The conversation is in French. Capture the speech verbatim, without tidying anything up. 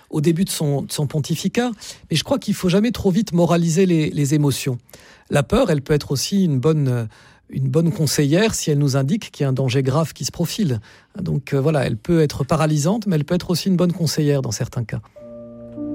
au début de son, de son pontificat. Mais je crois qu'il ne faut jamais trop vite moraliser les, les émotions. La peur, elle peut être aussi une bonne, une bonne conseillère si elle nous indique qu'il y a un danger grave qui se profile. Donc euh, voilà, elle peut être paralysante, mais elle peut être aussi une bonne conseillère dans certains cas.